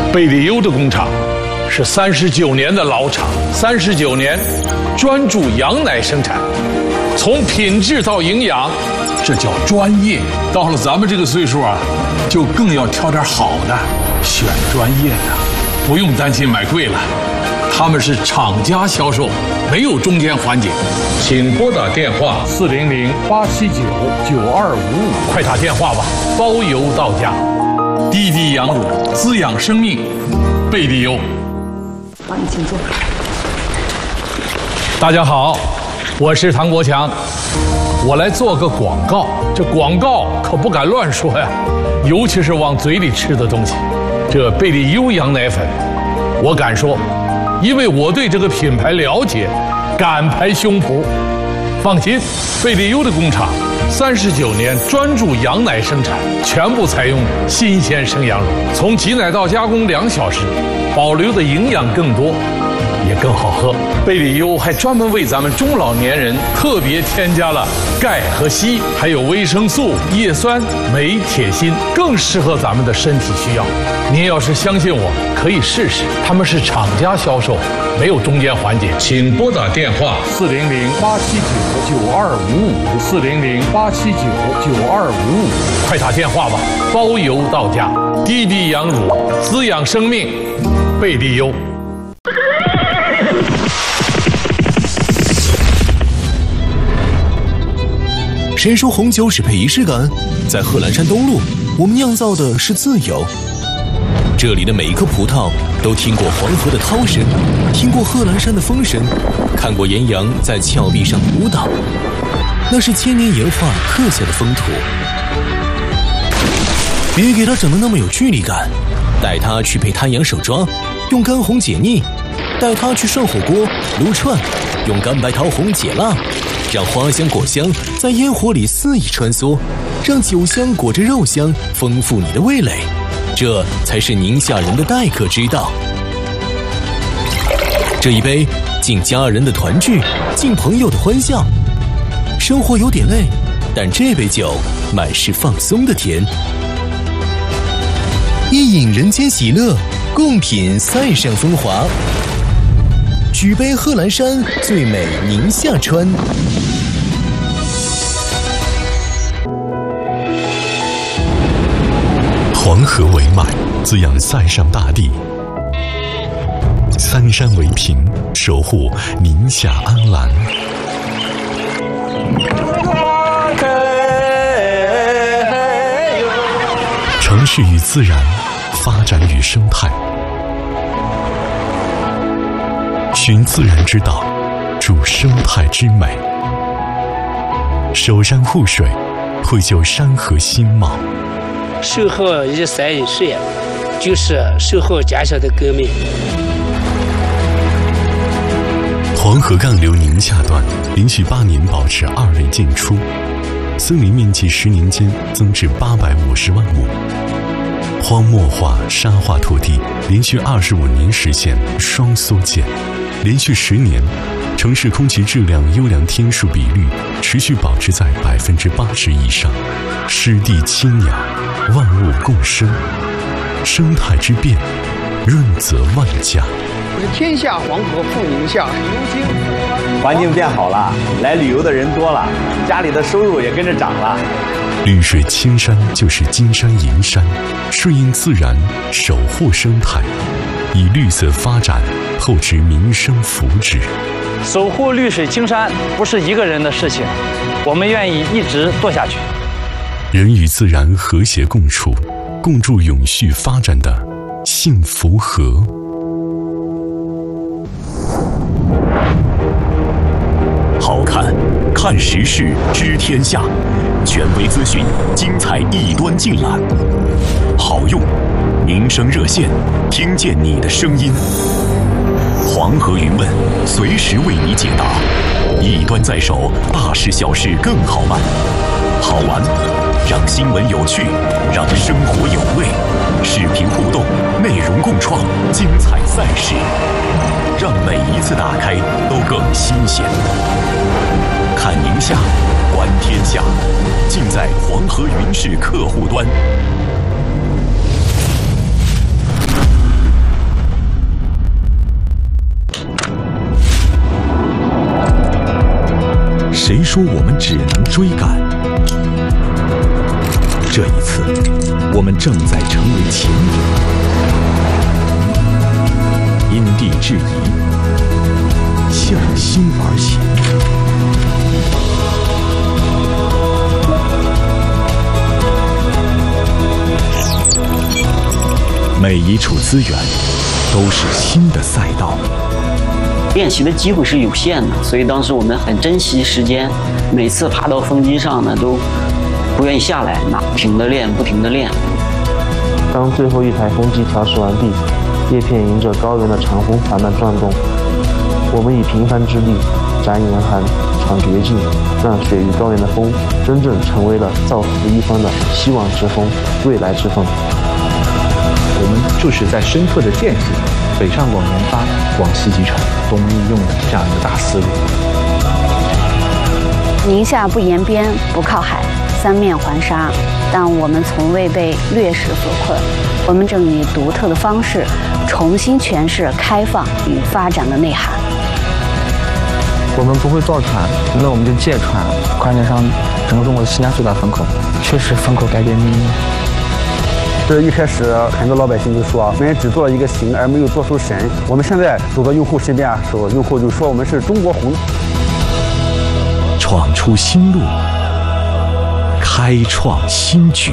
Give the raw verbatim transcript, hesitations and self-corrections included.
贝里优的工厂是三十九年的老厂，三十九年专注羊奶生产，从品质到营养，这叫专业。到了咱们这个岁数啊，就更要挑点好的，选专业的，不用担心买贵了。他们是厂家销售，没有中间环节。请拨打电话四零零八七九九二五五，快打电话吧，包邮到家。滴滴羊乳，滋养生命，贝里优。 好，你请坐。 大家好，我是唐国强，我来做个广告。这广告可不敢乱说呀，尤其是往嘴里吃的东西。这贝里优羊奶粉，我敢说，因为我对这个品牌了解，敢拍胸脯。放心，贝里优的工厂三十九年专注羊奶生产，全部采用新鲜生羊乳，从挤奶到加工两小时，保留的营养更多，也更好喝。贝里优还专门为咱们中老年人特别添加了钙和硒，还有维生素、叶酸、镁、铁、锌，更适合咱们的身体需要。您要是相信我，可以试试。他们是厂家销售，没有中间环节。请拨打电话四零零八七九九二五五，四零零八七九九二五五，快打电话吧，包邮到家。滴滴羊乳，滋养生命，贝里优。 谁说红酒只配仪式感？在贺兰山东路，我们酿造的是自由。这里的每一颗葡萄都听过黄河的涛声，听过贺兰山的风声，看过岩羊在峭壁上舞蹈，那是千年岩画刻下的风土。别给它整得那么有距离感，带它去配滩羊手抓，用干红解腻；带它去涮火锅、撸串，用干白桃红解辣。让花香果香在烟火里肆意穿梭，让酒香裹着肉香丰富你的味蕾，这才是宁夏人的待客之道。这一杯敬家人的团聚，敬朋友的欢笑。生活有点累，但这杯酒满是放松的甜。一饮人间喜乐，共品塞上风华。举杯贺兰山，最美宁夏川。 黄河为脉，滋养塞上大地；三山为屏，守护宁夏安澜。城市与自然，发展与生态。寻自然之道，助生态之美。守山护水，绘就山河新貌。 守候一山一水，就是守候家乡的革命。 黄河干流宁夏段连续八年保持二类建出，森林面积十年间增至八百五十万亩。荒漠化、沙化土地连续二十五年实现双缩减，连续十年，城市空气质量优良天数比率持续保持在百分之八十以上，湿地清养，万物共生，生态之变，润泽万家。 是天下黄河赴宁夏， 环境变好了，来旅游的人多了，家里的收入也跟着涨了。 绿水青山就是金山银山，顺应自然，守护生态，以绿色发展厚植民生福祉。 守护绿水青山不是一个人的事情，我们愿意一直做下去。 人与自然和谐共处，共筑永续发展的幸福河。 好看，看时事，知天下，权威资讯，精彩一端尽览。好用，民生热线，听见你的声音。黄河云问，随时为你解答。一端在手，大事小事更好办。好玩，让新闻有趣，让生活有味。视频互动，内容共创，精彩赛事，让每一次打开都更新鲜。看宁夏，观天下，尽在黄河云视客户端。 说我们只能追赶。这一次，我们正在成为前人。因地制宜，向心而行。每一处资源都是新的赛道。 练习的机会是有限的，所以当时我们很珍惜时间，每次爬到峰机上呢，都不愿意下来，那不停地练，不停地练。 当最后一台风机调试完毕，叶片迎着高原的长风缓慢转动，我们以平凡之力展严寒，闯绝境，让雪域高原的风真正成为了造福一方的希望之风、未来之风。 我们就是在深刻的践行北上广研发、广西集成、东运用的这样一个大思路。 宁夏不沿边，不靠海，三面环沙，但我们从未被劣势所困。我们正以独特的方式重新诠释开放与发展的内涵。 我们不会造船，那我们就借船，跨年上整个中国的新疆最大风口，确实风口改变命运。 这一开始很多老百姓就说，我们只做了一个形，而没有做出神。我们现在走到用户身边的时候，用户就说我们是中国红。 闯出新路，开创新局。